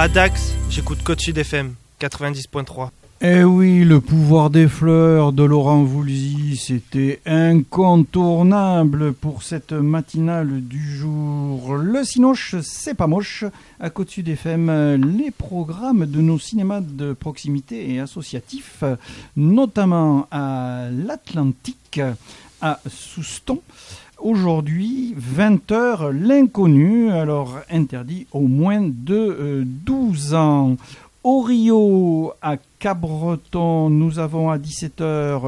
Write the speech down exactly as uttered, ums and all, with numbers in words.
À Dax, j'écoute Côte Sud F M quatre-vingt-dix point trois. Eh oui, le pouvoir des fleurs de Laurent Voulzy, c'était incontournable pour cette matinale du jour. Le Cinoche, c'est pas moche. À Côte Sud F M, les programmes de nos cinémas de proximité et associatifs, notamment à l'Atlantique, à Souston. Aujourd'hui, vingt heures, l'inconnu, alors interdit au moins de euh, douze ans. Au Rio, à Cabreton, nous avons à dix-sept heures